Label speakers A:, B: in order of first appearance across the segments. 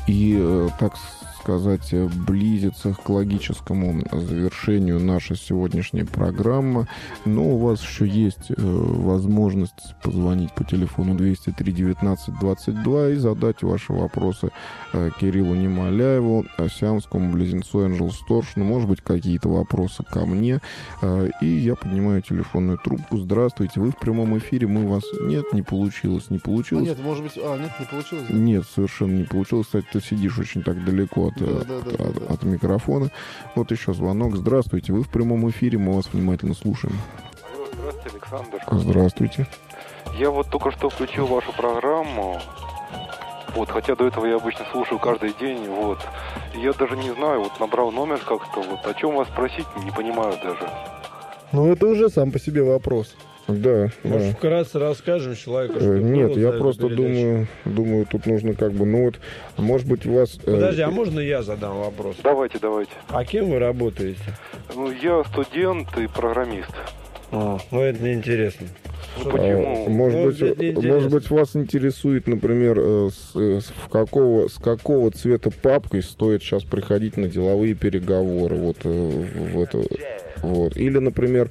A: И, так сказать, близится к логическому завершению наша сегодняшняя программа. Но у вас еще есть возможность позвонить по телефону 203 19 22 и задать ваши вопросы Кириллу Немоляеву, Сиамскому близнецу Энджел Сторш. Ну, может быть, какие-то вопросы ко мне. И я поднимаю телефонную трубку. Здравствуйте, вы в прямом эфире. Мы вас... Нет, не получилось, не получилось.
B: Нет, может быть... нет, не получилось.
A: Нет, совершенно не получилось. Кстати, ты сидишь очень так далеко от микрофона. Вот еще звонок. Здравствуйте, вы в прямом эфире, мы вас внимательно слушаем.
C: Алло, здравствуйте, Александр.
A: Здравствуйте.
C: Я вот только что включил вашу программу. Вот, хотя до этого я обычно слушаю каждый день, вот. И я даже не знаю, вот набрал номер как-то, вот, о чем вас спросить, не понимаю даже.
B: Ну, это уже сам по себе вопрос.
A: Да,
D: Может,
A: да.
D: вкратце расскажем человеку, что
A: Нет,
D: было
A: я
D: за
A: просто
D: эту передачу?
A: думаю, тут нужно как бы, ну вот, может быть, у вас...
D: Подожди, а можно я задам вопрос?
C: Давайте.
D: А кем вы работаете?
C: Ну, я студент и программист.
D: Ну это неинтересно.
C: Ну, почему?
A: Может быть, вас интересует, например, с какого цвета папкой стоит сейчас приходить на деловые переговоры, вот в это, вот. Или, например,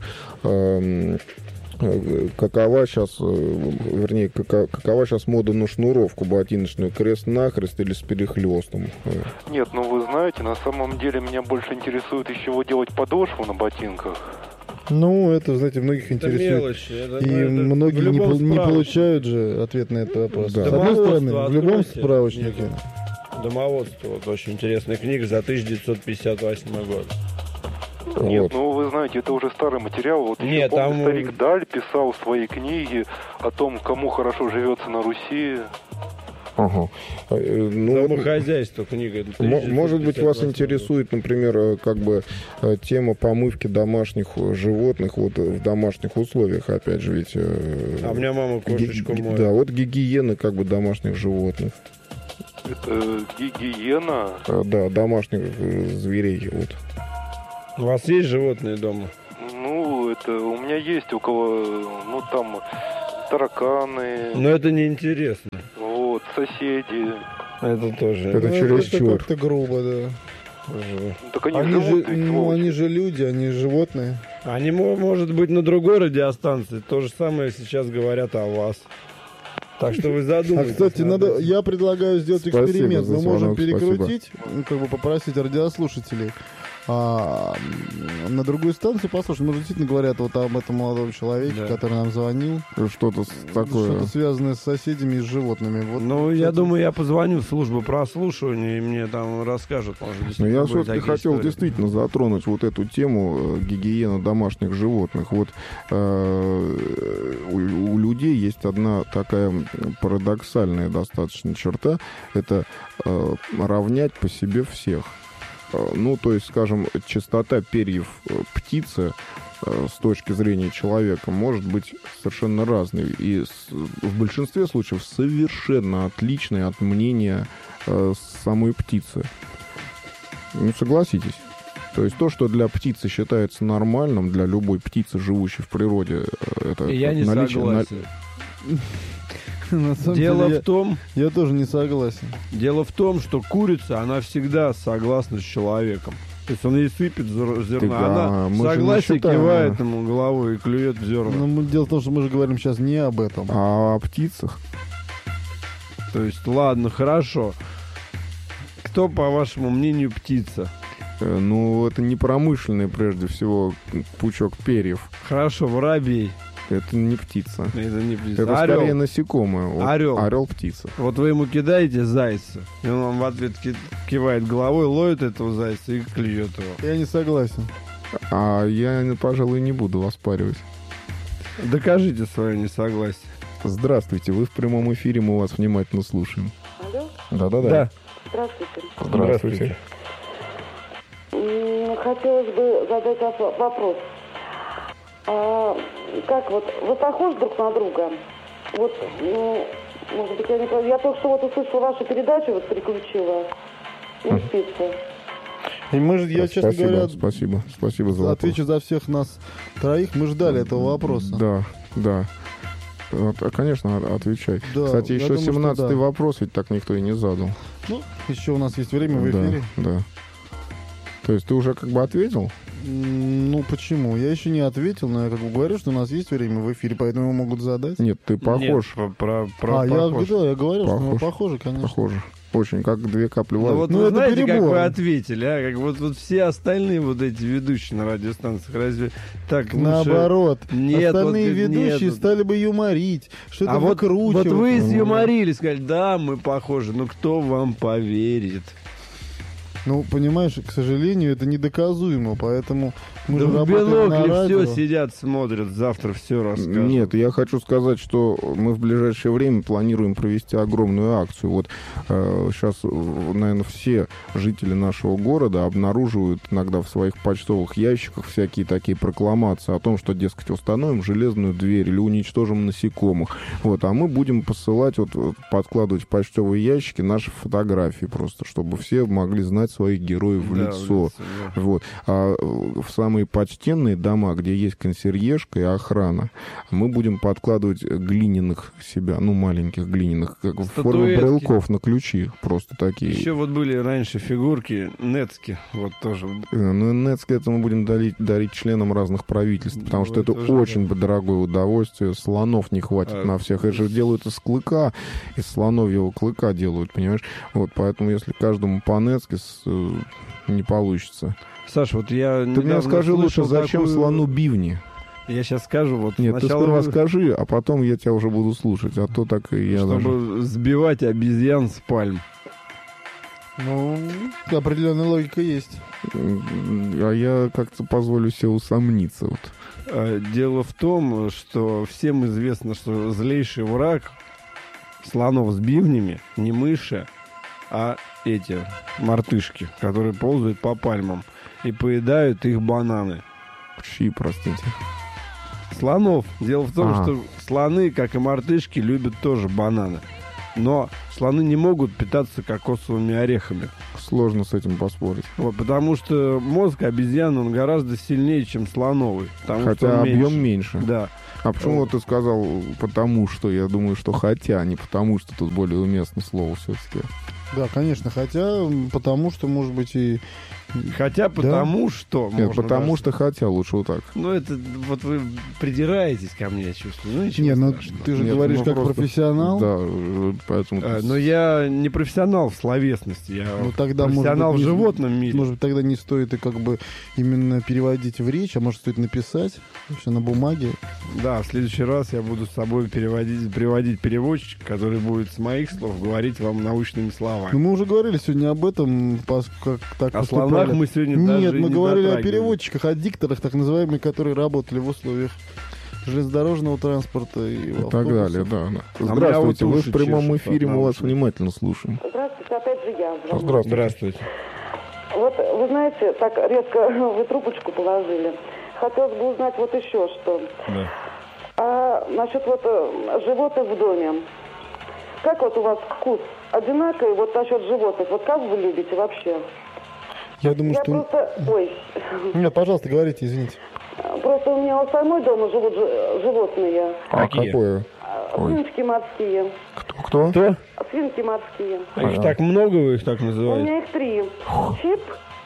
A: какова сейчас мода на шнуровку ботиночную, крест-накрест или с перехлестом?
C: Нет, ну вы знаете, на самом деле меня больше интересует, из чего делать подошву на ботинках.
B: Ну, это, знаете, многих интересует.
D: Мелочи.
B: И многие не получают же ответ на этот вопрос.
A: Да.
B: С одной стороны, в любом
D: Откройте.
B: справочнике.
D: Домоводство. Вот очень интересная книга за 1958 год.
C: Нет,
A: Вот.
C: ну вы знаете, это уже старый материал. Вот еще
D: Нет,
C: помню,
D: там-
C: старик Даль писал в своей книге о том, кому хорошо живется на Руси.
A: Ага. Ну,
D: Домохозяйство книга. это
A: может быть, вас
D: 1958
A: интересует, например, как бы тема помывки домашних животных вот в домашних условиях, опять же, ведь...
D: А у меня мама кошечку моет.
A: Да, вот гигиена как бы домашних животных.
C: Это гигиена.
A: Да, домашних зверей. Вот.
D: У вас есть животные дома?
C: Ну, это у меня есть около, ну там тараканы,
D: Но это неинтересно.
C: вот, соседи.
D: Это тоже.
A: Это
B: Ну,
A: чересчур.
B: как-то грубо, да.
C: Ну, так они,
B: Они
C: живут,
B: же,
C: ведь,
B: ну,
C: сволочи.
B: они же люди, они животные.
D: Они, может быть, на другой радиостанции. То же самое сейчас говорят о вас. Так что вы
B: А,
D: задумайтесь.
B: кстати,
D: над этим.
B: я предлагаю сделать
A: Спасибо
B: эксперимент.
A: за
B: Мы можем
A: звонок,
B: перекрутить, как бы попросить радиослушателей на другую станцию послушать. Может, действительно говорят вот об этом молодом человеке,
D: Да.
B: который нам звонил.
A: Что-то такое.
B: Что-то связанное с соседями и с животными. Вот,
D: Ну, я
B: кстати,
D: думаю, я позвоню в службу прослушивания, и мне там расскажут, может,
A: Но
D: действительно
A: я
D: были
A: все-таки
D: такие
A: хотел
D: истории.
A: действительно затронуть вот эту тему гигиены домашних животных. Вот у людей есть одна такая парадоксальная достаточно черта. Это равнять по себе всех. Ну, то есть, скажем, частота перьев птицы с точки зрения человека может быть совершенно разной. И в большинстве случаев совершенно отличной от мнения самой птицы. Ну, согласитесь. То есть то, что для птицы считается нормальным, для любой птицы, живущей в природе, это
D: Я не согласен.
B: на самом
D: Дело
B: деле,
D: в том,
B: я тоже не согласен.
D: что курица, она всегда согласна с человеком. То есть он ей сыпет зерна,
A: Да,
D: она
A: мы же не
D: согласие
A: считаем,
D: кивает ему головой и клюет в зерна.
B: Но дело в том, что мы же говорим сейчас не об этом.
A: А о птицах?
D: То есть, ладно, хорошо. Кто, по вашему мнению, птица?
A: Ну, это не промышленный, прежде всего, пучок перьев.
D: Хорошо, воробей.
A: Это не птица.
D: Это не птица.
A: Это
D: Орел.
A: скорее насекомое. Вот
D: Орел.
A: Орел птица.
D: Вот вы ему кидаете зайца, и он вам в ответ кивает головой, ловит этого зайца и клюет его.
B: Я не согласен.
A: А я, пожалуй, не буду оспаривать.
D: Докажите свое несогласие.
A: Здравствуйте, вы в прямом эфире, мы вас внимательно слушаем.
E: Алло,
A: Да-да-да.
D: Да.
E: здравствуйте.
A: Здравствуйте.
E: Хотелось бы задать вопрос. Как вот, вы похожи друг на друга? Вот, может быть, я не понимаю. Я только что вот услышала вашу передачу, вот переключила. Не спится.
B: И я, честно говоря,
A: Спасибо за вопрос.
B: отвечу за всех нас троих. Мы ждали этого вопроса.
A: Да. Вот, конечно, отвечай.
B: Да,
A: Кстати,
B: я
A: еще
B: думаю, что
A: 17-й
B: да.
A: вопрос ведь так никто и не задал.
B: Ну, еще у нас есть время в эфире.
A: Да. То есть ты уже как бы ответил?
B: Ну, почему? Я еще не ответил, но я как бы говорю, что у нас есть время в эфире, поэтому его могут задать.
A: Нет, ты похож.
D: Нет,
B: я говорил, что мы похожи, конечно.
A: Похоже. Очень, как 2 капли воды.
D: Ну вот вы знаете, как вы ответили, а? Как вот все остальные вот эти ведущие на радиостанциях, разве так лучше?
B: Наоборот.
D: Нет,
B: остальные ведущие стали бы юморить, что-то выкручивать.
D: Вот вы изюморили, сказали, да, мы похожи, но кто вам поверит?
B: Ну, понимаешь, к сожалению, это недоказуемо, поэтому мы же
D: в
B: работаем на радио.
D: все сидят, смотрят, завтра все расскажут.
A: Нет, я хочу сказать, что мы в ближайшее время планируем провести огромную акцию. Вот сейчас, наверное, все жители нашего города обнаруживают иногда в своих почтовых ящиках всякие такие прокламации о том, что, дескать, установим железную дверь или уничтожим насекомых. Вот, а мы будем посылать, подкладывать в почтовые ящики наши фотографии просто, чтобы все могли знать своих героев в лицо. Да. Вот. А в самые почтенные дома, где есть консьержка и охрана, мы будем подкладывать глиняных себя, маленьких глиняных, как в форме брелков на ключи, просто такие.
D: Еще вот были раньше фигурки Нецки, вот тоже.
A: Нецки это мы будем дарить членам разных правительств, потому что это очень дорогое удовольствие. Слонов не хватит на всех. Это же делают из клыка, из слоновьего клыка делают, понимаешь? Вот, поэтому если каждому по Нецки не получится.
D: Саш, вот я...
A: Ты мне скажи лучше, зачем слону бивни?
D: Я сейчас скажу. Вот
A: нет, ты сперва скажи, а потом я тебя уже буду слушать. А то так и я
D: чтобы сбивать обезьян с пальм.
B: Ну, определенная логика есть.
A: А я как-то позволю себе усомниться. Вот.
D: Дело в том, что всем известно, что злейший враг слонов с бивнями не мыши, а эти мартышки, которые ползают по пальмам и поедают их бананы.
A: Чьи, простите?
D: Слонов. Дело в том, что слоны, как и мартышки, любят тоже бананы. Но слоны не могут питаться кокосовыми орехами.
A: Сложно с этим поспорить.
D: Вот, потому что мозг обезьян, он гораздо сильнее, чем слоновый.
A: Хотя объем меньше.
D: Да.
A: А почему вот ты сказал потому что? Я думаю, что хотя, не потому что тут более уместно слово все-таки.
B: Да, конечно, хотя, потому что, может быть, и...
D: Хотя потому что...
A: Нет, потому что хотя, лучше вот так.
D: Ну, это вот вы придираетесь ко мне, я чувствую.
B: Ну, ты же говоришь как профессионал.
A: Да, поэтому...
D: Но я не профессионал в словесности, я
B: тогда,
D: профессионал в животном мире.
B: Может быть, тогда не стоит и как бы именно переводить в речь, а может, стоит написать все на бумаге.
D: Да, в следующий раз я буду с собой приводить переводчика, который будет с моих слов говорить вам научными словами.
B: Ну, мы уже говорили сегодня об этом, как так
D: о словах мы сегодня
B: Нет,
D: даже
B: мы
D: не
B: говорили о переводчиках, о дикторах, так называемых, которые работали в условиях железнодорожного транспорта и
A: так далее, да. Здравствуйте, вы в прямом эфире, мы вас внимательно слушаем.
E: Здравствуйте, опять же я.
D: Здравствуйте.
E: Вот, вы знаете, так резко вы трубочку положили. Хотелось бы узнать вот еще что.
D: Да.
E: А насчет вот животных в доме. Как вот у вас вкус одинаковый вот насчет животных? Вот как вы любите вообще?
B: Я думаю, что...
E: просто... Ой.
B: Нет, пожалуйста, говорите, извините.
E: Просто у меня у самой дома живут животные.
A: А какое?
E: Свинки морские.
A: Кто?
E: Свинки морские.
D: Их так много, вы их так
E: У
D: называете?
E: меня их 3. Чип,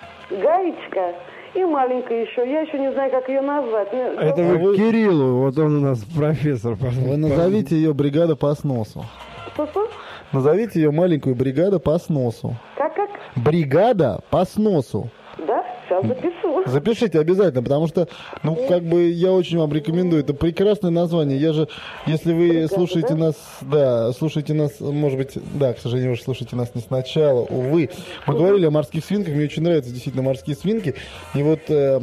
E: Гаечка и маленькая еще. Я еще не знаю, как ее назвать.
D: Это вы к Кириллу, вот он у нас профессор.
B: Вы назовите ее бригада по сносу.
E: Что?
B: Назовите ее маленькую бригада по сносу.
E: Как?
B: Бригада по сносу.
E: Да, сейчас запишу.
B: Запишите обязательно, потому что, как бы я очень вам рекомендую. Это прекрасное название. Я же, если вы бригада, слушаете нас, может быть, да, к сожалению, вы же слушаете нас не сначала, увы. Мы говорили о морских свинках, мне очень нравятся действительно морские свинки. И вот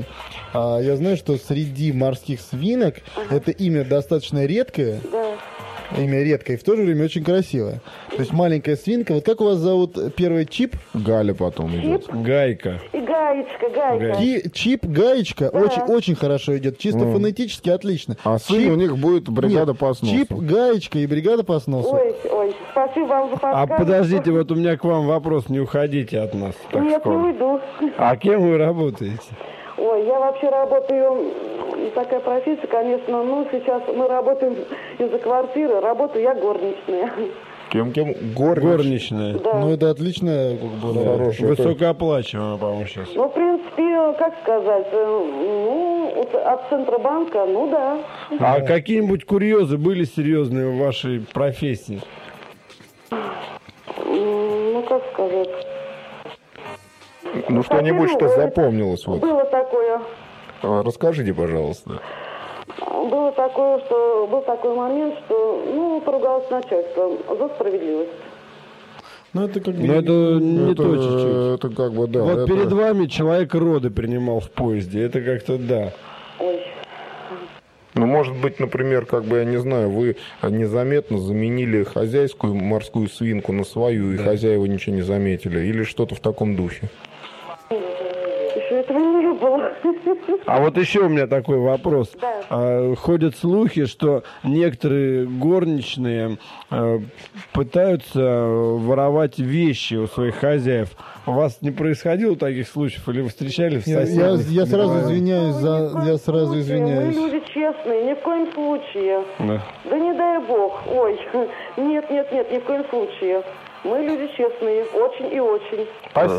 B: я знаю, что среди морских свинок это имя достаточно редкое.
E: Да.
B: Имя редкое и в то же время очень красивое. То есть маленькая свинка. Вот как у вас зовут первый Чип?
A: Галя потом идет.
D: Гайка.
E: И Гаечка.
B: Чип, Гаечка. Да. Очень хорошо идет. Чисто фонетически отлично.
A: А сын у них будет бригада по сносу.
B: Чип, Гаечка и бригада по сносу.
E: Ой, спасибо вам за подсказку.
D: А подождите, вот у меня к вам вопрос. Не уходите от нас.
E: Нет, не уйду.
D: А кем вы работаете?
E: Ой, я вообще работаю, такая профессия, конечно, сейчас мы работаем из-за квартиры, работаю я горничная.
A: Кем?
D: Горничная.
E: Да.
B: Ну, это отличная, как бы, хорошая.
D: Высокооплачиваемая, по-моему, сейчас.
E: Ну, в принципе, как сказать, от Центробанка, ну да.
D: А какие-нибудь курьезы были серьезные в вашей профессии?
E: Ну, как сказать.
A: Ну, что-нибудь, что запомнилось. Вот.
E: Было такое.
A: Расскажите, пожалуйста.
E: Было такое, что был такой момент, что, поругалась с начальством за справедливость.
B: Ну, это как бы...
D: Ну, это не то чуть-чуть.
A: Это как бы, да.
D: Вот
A: это-
D: перед вами человек роды принимал в поезде. Это как-то да.
E: Ой.
A: Ну, может быть, например, как бы, я не знаю, вы незаметно заменили хозяйскую морскую свинку на свою, и хозяева ничего не заметили. Или что-то в таком духе.
E: Еще этого не было.
D: А вот еще у меня такой вопрос.
E: Да.
D: Ходят слухи, что некоторые горничные пытаются воровать вещи у своих хозяев. У вас не происходило таких случаев? Или вы встречали в соседних?
B: Я сразу
D: мировых?
B: извиняюсь
E: Ни в коем случае.
B: извиняюсь.
E: Мы люди честные, ни в коем случае.
D: Да.
E: Да не дай бог. Ой, нет, ни в коем случае. Мы люди честные, очень и очень.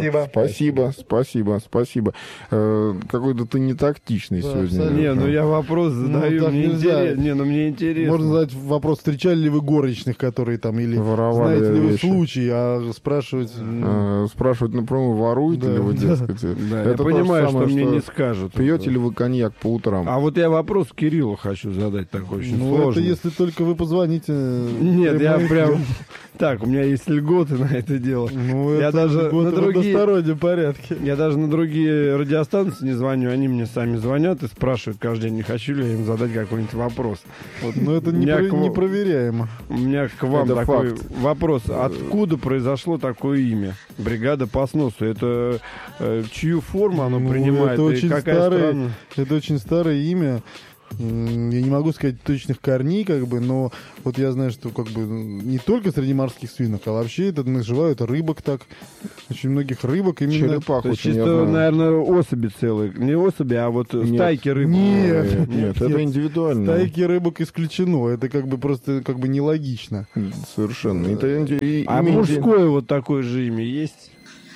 A: Спасибо. Какой-то ты не тактичный
B: Да,
A: сегодня.
B: абсолютно.
D: Не, ну я вопрос задаю,
B: так
D: мне
B: нельзя.
D: интересно. Не, ну мне интересно.
B: Можно задать вопрос, встречали ли вы горничных, которые там, или
A: Воровали
B: знаете ли вы
A: вещи.
B: случай, а спрашивать...
A: Спрашивать, например, воруете
B: Да,
A: ли вы,
B: да.
A: дескать.
D: Да,
A: Это
D: я
A: то же
D: понимаю,
A: самое,
D: что мне не скажут.
A: Пьете ли вы коньяк по утрам?
D: А вот я вопрос Кириллу хочу задать такой очень
B: Ну,
D: сложный.
B: это если только вы позвоните...
D: Нет, я
B: прямой
D: прям...
B: эфир.
D: Так, у меня есть льготы на это дело.
B: Ну,
D: Я
B: это
D: даже
B: вот
D: на
B: в
D: другие-
B: одностороннем порядке.
D: Я даже на другие радиостанции не звоню, они мне сами звонят и спрашивают каждый день, не хочу ли я им задать какой-нибудь вопрос. Вот
B: Но это
D: у меня к вам-
B: непроверяемо.
D: У меня к вам
A: Это
D: такой
A: факт.
D: вопрос. Откуда произошло такое имя? Бригада по сносу. Это чью форму оно
B: Ну,
D: принимает?
B: это
D: И
B: очень
D: какая
B: старое,
D: страна?
B: это очень старое имя. Я не могу сказать точных корней, как бы, но вот я знаю, что как бы не только среди морских свинок, а вообще это называют рыбок так. Очень многих рыбок именно.
A: Черепах
D: То есть
A: очень, я
D: чисто,
A: знаю.
D: наверное, особи целые. Не особи, а вот
A: Нет.
D: стайки рыб.
B: Нет.
A: Нет, это индивидуально.
B: Стайки рыбок исключено. Это как бы просто как бы нелогично.
A: Совершенно. Это
D: А мужское вот такое же имя есть?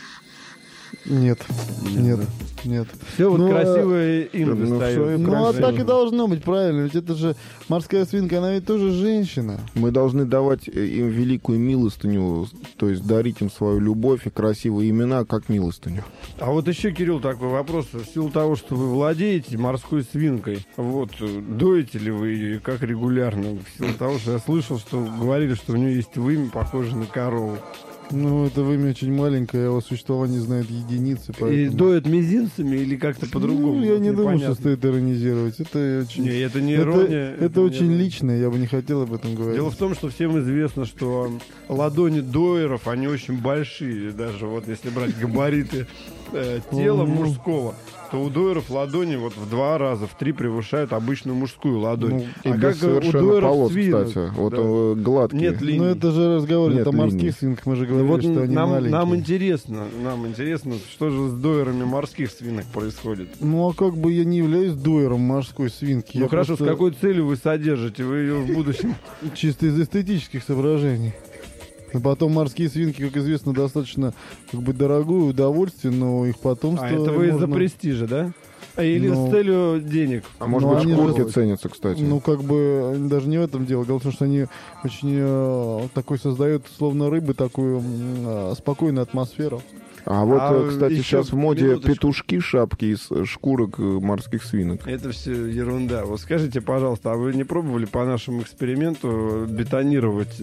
B: Нет.
D: Все вот
B: Ну,
D: красивое имя
A: ну,
D: достается.
A: всё и
B: Ну, а
A: красиво.
B: так и должно быть, правильно. Ведь это же морская свинка, она ведь тоже женщина.
A: Мы должны давать им великую милостыню, то есть дарить им свою любовь и красивые имена, как милостыню.
D: А вот еще, Кирилл, такой вопрос. В силу того, что вы владеете морской свинкой, вот, доите ли вы ее и как регулярно? В силу того, что я слышал, что говорили, что у нее есть вымя, похожее на корову.
B: Ну, это вымя очень маленькое, его существование знают единицы.
D: И
B: Поэтому...
D: доят мизинцами или как-то по-другому?
B: Ну, я не думаю,
D: Непонятно.
B: что стоит иронизировать. Это очень...
D: Не, это не ирония.
B: Это
D: не
B: очень
D: ирония.
B: личное, я бы не хотел об этом говорить.
D: Дело в том, что всем известно, что ладони доеров, они очень большие. Даже вот если брать габариты тела мужского, то у доеров ладони вот в 2 раза, в 3 превышают обычную мужскую ладонь.
A: И
D: а
A: без
D: как у
A: совершенно
D: доеров
A: полос,
D: свинок,
A: кстати. Вот
D: да.
A: гладкий.
D: Нет линий.
B: Ну, это же разговор
A: Нет
B: идет о морских
A: линий.
B: свинках, мы же
D: Ну
B: говорили,
D: вот
B: что они
D: нам
B: маленькие.
D: интересно, что же с доерами морских свинок происходит.
B: Ну, а как бы я не являюсь доером морской свинки.
D: Ну
B: Я
D: хорошо,
B: просто
D: с какой целью вы содержите? Вы ее в будущем...
B: Чисто из эстетических соображений. А потом морские свинки, как известно, достаточно как бы дорогое удовольствие, но их потомство...
D: А это вы из-за
B: можно-
D: престижа, да? Или
B: Ну,
D: с целью денег?
A: А может
B: Ну,
A: быть,
B: они
A: шкурки
B: же-
A: ценятся, кстати.
B: Ну, как бы, даже не в этом дело. Дело в том, что они очень такой создают, словно рыбы, такую спокойную атмосферу.
A: А вот,
D: А
A: кстати,
D: еще
A: сейчас в моде
D: минуточку.
A: петушки, шапки из шкурок морских свинок.
D: Это все ерунда. Вот скажите, пожалуйста, а вы не пробовали по нашему эксперименту бетонировать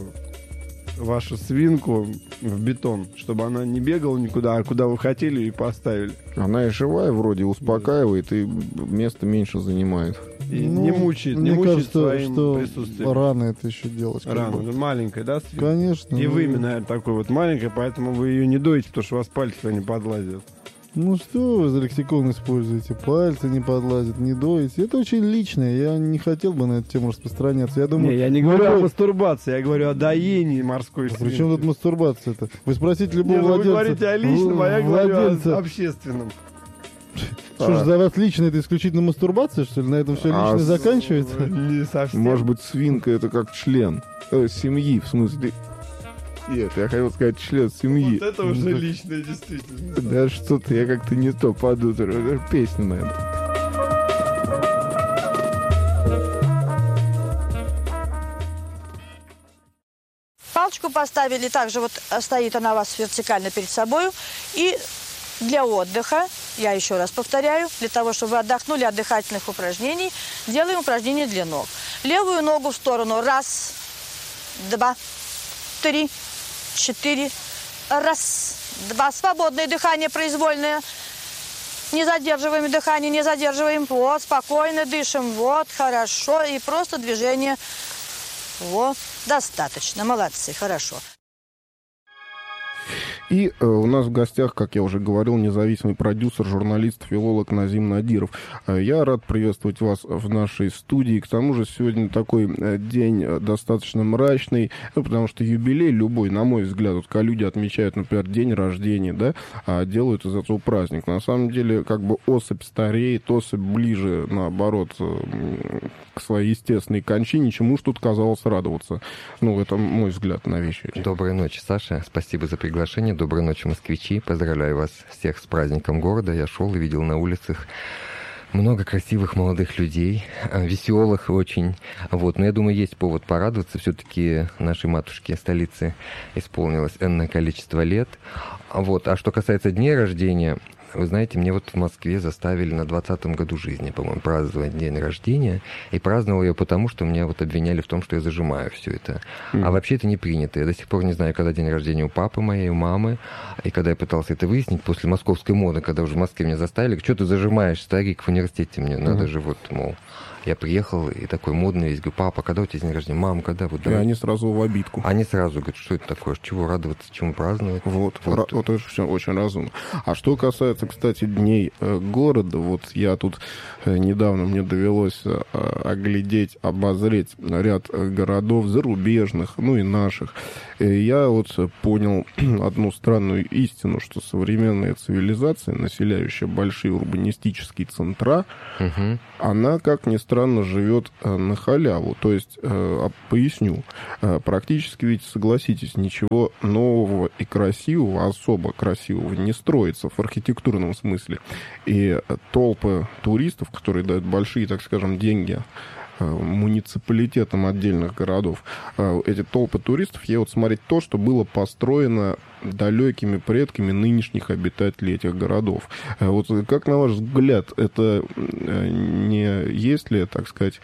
D: вашу свинку в бетон, чтобы она не бегала никуда, а куда вы хотели и поставили?
A: Она и живая вроде, успокаивает и место меньше занимает.
D: И
B: Ну,
D: не мучает,
B: мне кажется,
D: своим
B: что
D: присутствием.
B: рано это еще делать. как
D: Рано.
B: бы.
D: Ну, маленькая, да, свинка?
B: Конечно.
D: И
B: ну,
D: вымя, наверное, такой вот маленькое, поэтому вы ее не доите, потому что у вас пальцы не подлазят.
B: Ну что вы за лексикон используете? Пальцы не подлазят, не доите. Это очень личное. Я не хотел бы на эту тему распространяться. Я думаю...
D: Не, я не говорю о
B: любой-
D: мастурбации, я говорю о доении морской свинки.
B: Причем тут мастурбация-то? Вы спросите любого
D: Не, ну вы
B: владельца...
D: говорите о личном, а я говорю
B: владельца.
D: о общественном.
B: Что ж, за вас лично это исключительно мастурбация, что ли? На этом все
A: А
B: лично
A: с-
B: заканчивается?
D: Не совсем.
A: Может быть, свинка это как член семьи, в смысле. Нет, я хотел сказать член семьи.
D: Вот это уже личное, действительно.
A: Да что-то я как-то не то подумал. Песня, наверное.
F: Палочку поставили, также вот стоит она у вас вертикально перед собой. И для отдыха, я еще раз повторяю, для того, чтобы вы отдохнули от дыхательных упражнений, делаем упражнение для ног. Левую ногу в сторону. 1, 2, 3, 4. 1, 2. Свободное дыхание произвольное. Не задерживаем дыхание, не задерживаем. Вот, спокойно дышим. Вот, хорошо. И просто движение. Вот, достаточно. Молодцы, хорошо.
A: И у нас в гостях, как я уже говорил, независимый продюсер, журналист, филолог Назим Надиров. Я рад приветствовать вас в нашей студии. К тому же сегодня такой день достаточно мрачный, потому что юбилей любой, на мой взгляд, вот когда люди отмечают, например, день рождения, да, а делают из этого праздник. На самом деле, как бы особь стареет, особь ближе, наоборот, к своей естественной кончине, чему ж тут казалось радоваться. Ну, это мой взгляд на вещи.
G: Доброй ночи, Саша. Спасибо за приглашение. Доброй ночи, москвичи. Поздравляю вас всех с праздником города. Я шел и видел на улицах много красивых молодых людей, веселых очень. Вот. Но я думаю, есть повод порадоваться. Все-таки нашей матушке столицы исполнилось энное количество лет. Вот. А что касается дней рождения, вы знаете, мне вот в Москве заставили на 20-м году жизни, по-моему, праздновать день рождения. И праздновал я потому, что меня вот обвиняли в том, что я зажимаю все это. А вообще это не принято. Я до сих пор не знаю, когда день рождения у папы моей, у мамы. И когда я пытался это выяснить после московской моды, когда уже в Москве меня заставили, что ты зажимаешь, старик, в университете мне надо же вот, мол... Я приехал и такой модный весь, говорю, папа, когда у тебя день рождения? Мам, когда? Вот,
A: И они сразу в обидку.
G: Они сразу говорят, что это такое, чего радоваться, чему праздновать.
A: Вот это все очень разумно. А что касается, кстати, дней города, вот я тут недавно, мне довелось оглядеть, обозреть ряд городов зарубежных, ну и наших. И я вот понял одну странную истину, что современная цивилизация, населяющая большие урбанистические центра, она, как ни странно, живет на халяву. То есть, поясню, практически ведь, согласитесь, ничего нового и красивого, особо красивого не строится в архитектурном смысле. И толпы туристов, которые дают большие, так скажем, деньги муниципалитетам отдельных городов, эти толпы туристов едут смотреть то, что было построено далекими предками нынешних обитателей этих городов. Вот как, на ваш взгляд, это не есть ли, так сказать,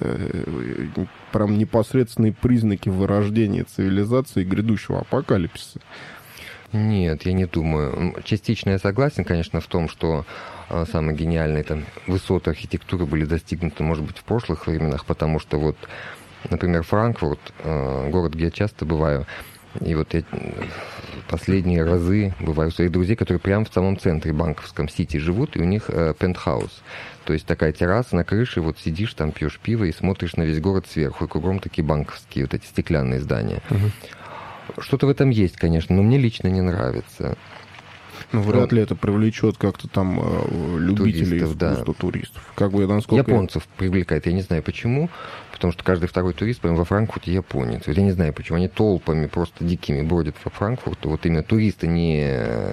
A: прям непосредственные признаки вырождения цивилизации и грядущего апокалипсиса?
G: Нет, я не думаю. Частично я согласен, конечно, в том, что самые гениальные там высоты архитектуры были достигнуты, может быть, в прошлых временах, потому что вот, например, Франкфурт, город, где я часто бываю, и вот я последние разы бываю у своих друзей, которые прямо в самом центре банковском Сити живут, и у них пентхаус. То есть такая терраса на крыше, вот сидишь там, пьешь пиво и смотришь на весь город сверху, и кругом такие банковские, вот эти стеклянные здания. Что-то в этом есть, конечно, но мне лично не нравится.
A: Ну, вряд ли это привлечет как-то там любителей искусства, туристов. Как бы, насколько...
G: Японцев привлекает, я не знаю почему, потому что каждый второй турист, по-моему, во Франкфурте японец. Вот я не знаю почему, они толпами просто дикими бродят по Франкфурту. Вот именно туристы не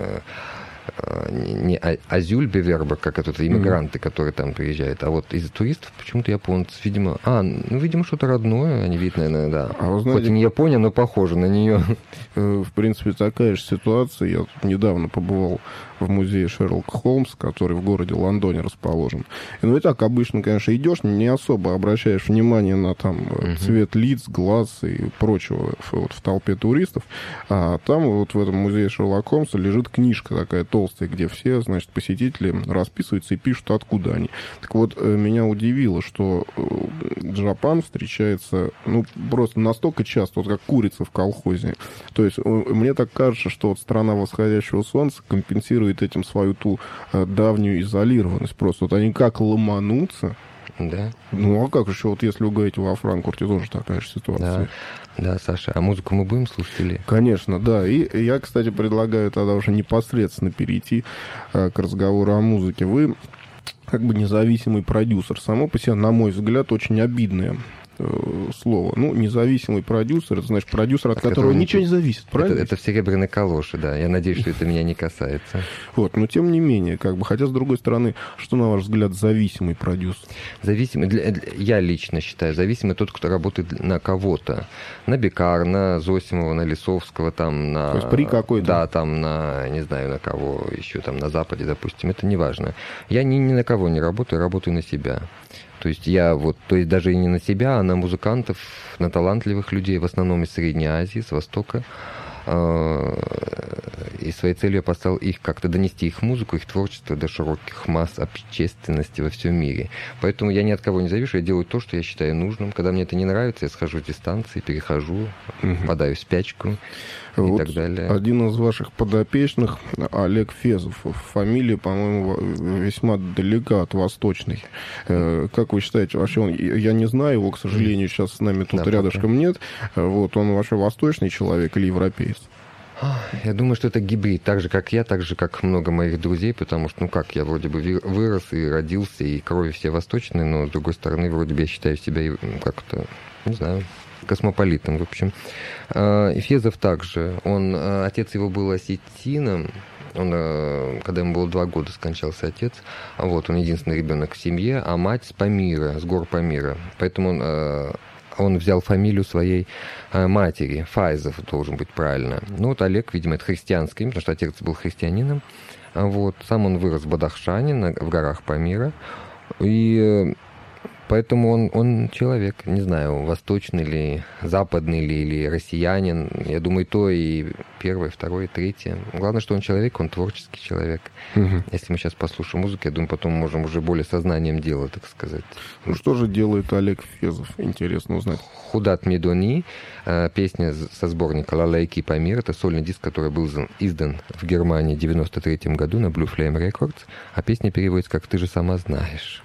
G: азюльбевербер, как это иммигранты, которые там приезжают, а вот из туристов почему-то японцы, видимо, видимо, что-то родное, они видят, наверное, да.
A: А вы знаете,
G: хоть и не Япония, но похоже на нее.
A: В принципе, такая же ситуация. Я недавно побывал в музее Шерлока Холмса, который в городе Лондоне расположен. И так обычно, конечно, идешь, не особо обращаешь внимание на там цвет лиц, глаз и прочего вот, в толпе туристов. А там вот в этом музее Шерлока Холмса лежит книжка такая толстая, где все, значит, посетители расписываются и пишут, откуда они. Так вот, меня удивило, что Джапан встречается, просто настолько часто, вот как курица в колхозе. То есть, мне так кажется, что вот страна восходящего солнца компенсирует этим свою ту давнюю изолированность. Просто вот они как ломанутся.
G: Да.
A: А как еще, вот если вы говорите, во Франкфурте тоже такая же ситуация.
G: Да, Саша, а музыку мы будем слушать или?
A: Конечно, да. И я, кстати, предлагаю тогда уже непосредственно перейти к разговору о музыке. Вы как бы независимый продюсер. Само по себе, на мой взгляд, очень обидное слово. Ну, независимый продюсер, это, значит, продюсер, от которого ничего не зависит, правильно?
G: Это в серебряной калоше, да. Я надеюсь, что это меня не касается.
A: Вот, но тем не менее, как бы, хотя, с другой стороны, что, на ваш взгляд, зависимый продюсер?
G: Зависимый, я лично считаю, зависимый тот, кто работает на кого-то. На Бекар, на Зосимова, на Лисовского, там, на...
A: То есть при какой-то?
G: Да, там, на, не знаю, на кого еще, там, на Западе, допустим, это не важно. Я ни на кого не работаю, работаю на себя. То есть я вот, то есть даже и не на себя, а на музыкантов, на талантливых людей, в основном из Средней Азии, с Востока. И своей целью я поставил их как-то донести их музыку, их творчество до широких масс общественности во всем мире. Поэтому я ни от кого не завишу, я делаю то, что я считаю нужным. Когда мне это не нравится, я схожу с дистанции, перехожу, впадаю в спячку и
A: вот
G: так далее.
A: Один из ваших подопечных, Олег Фезов, фамилия, по-моему, весьма далека от восточной. Как вы считаете, вообще я не знаю его, к сожалению, сейчас с нами тут рядышком нет. Вот он вообще восточный человек или европеец?
G: Я думаю, что это гибрид, так же, как я, так же, как много моих друзей, потому что, ну как, я вроде бы вырос и родился, и крови все восточные, но, с другой стороны, вроде бы я считаю себя как-то, не знаю, космополитом, в общем. И Фезов также, отец его был осетином, когда ему было 2 года, скончался отец, вот, он единственный ребенок в семье, а мать с Памира, с гор Памира, поэтому он взял фамилию своей матери, Файзов должен быть правильно. Ну вот Олег, видимо, это христианский имя, потому что отец был христианином. Вот. Сам он вырос в Бадахшане, в горах Памира. И поэтому он человек, не знаю, восточный ли, западный ли, или россиянин. Я думаю, то и первое, второе, третье. Главное, что он человек, он творческий человек. Если мы сейчас послушаем музыку, я думаю, потом можем уже более сознанием дела, так сказать.
A: Ну что же делает Олег Фезов? Интересно узнать.
G: «Худат Медони», песня со сборника «Лалайки Памир». Это сольный диск, который был издан в Германии в 1993 году на Blue Flame Records. А песня переводится как «Ты же сама знаешь».